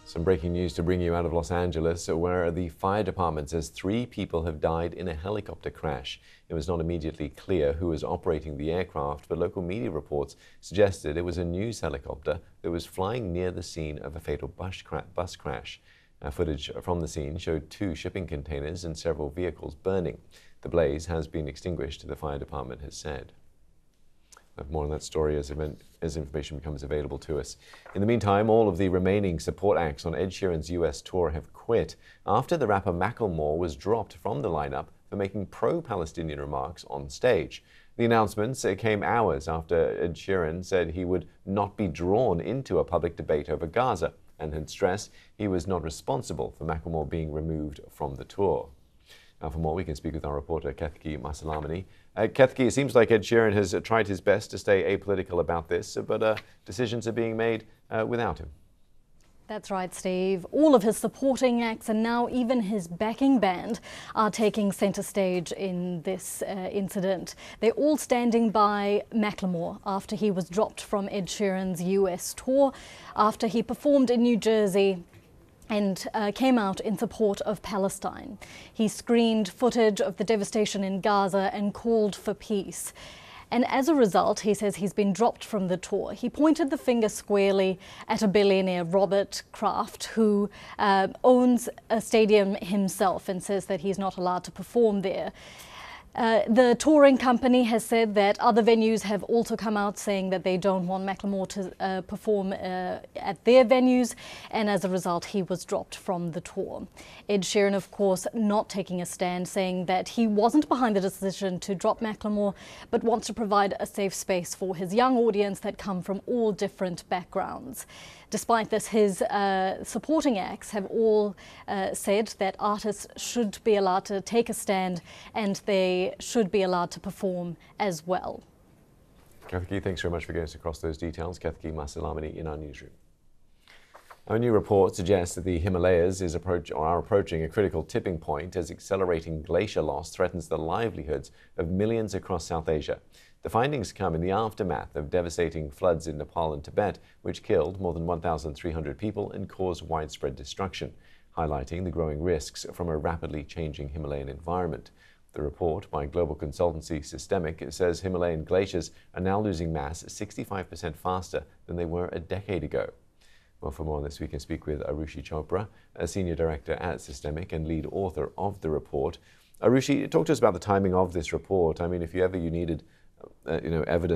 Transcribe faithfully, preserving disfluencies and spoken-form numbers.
Some breaking news to bring you out of Los Angeles, where the fire department says three people have died in a helicopter crash. It was not immediately clear who was operating the aircraft, but local media reports suggested it was a news helicopter that was flying near the scene of a fatal bus, cra bus crash. Uh, footage from the scene showed two shipping containers and several vehicles burning. The blaze has been extinguished, the fire department has said. We'll have more on that story as, event, as information becomes available to us. In the meantime, all of the remaining support acts on Ed Sheeran's U S tour have quit after the rapper Macklemore was dropped from the lineup for making pro-Palestinian remarks on stage. The announcements came hours after Ed Sheeran said he would not be drawn into a public debate over Gaza and had stressed he was not responsible for Macklemore being removed from the tour. Now, for more, we can speak with our reporter, Ketki Masalamani. Uh, Ketki, it seems like Ed Sheeran has uh, tried his best to stay apolitical about this, but uh, decisions are being made uh, without him. That's right, Steve. All of his supporting acts and now even his backing band are taking centre stage in this uh, incident. They're all standing by Macklemore after he was dropped from Ed Sheeran's U S tour, after he performed in New Jersey and uh, came out in support of Palestine. He screened footage of the devastation in Gaza and called for peace. And as a result, he says he's been dropped from the tour. He pointed the finger squarely at a billionaire, Robert Kraft, who uh, owns a stadium himself and says that he's not allowed to perform there. Uh, the touring company has said that other venues have also come out saying that they don't want Macklemore to uh, perform uh, at their venues, and as a result he was dropped from the tour. Ed Sheeran, of course, not taking a stand, saying that he wasn't behind the decision to drop Macklemore, but wants to provide a safe space for his young audience that come from all different backgrounds. Despite this, his uh, supporting acts have all uh, said that artists should be allowed to take a stand and they should be allowed to perform as well. Ketki, thanks very much for getting us across those details. Ketki Masalamani in our newsroom. A new report suggests that the Himalayas is approach, or are approaching a critical tipping point as accelerating glacier loss threatens the livelihoods of millions across South Asia. The findings come in the aftermath of devastating floods in Nepal and Tibet, which killed more than one thousand three hundred people and caused widespread destruction, highlighting the growing risks from a rapidly changing Himalayan environment. The report by global consultancy Systemic says Himalayan glaciers are now losing mass sixty-five percent faster than they were a decade ago. Well, for more on this, we can speak with Arushi Chopra, a senior director at Systemic and lead author of the report. Arushi, talk to us about the timing of this report. I mean, if you ever you needed, uh, you know, evidence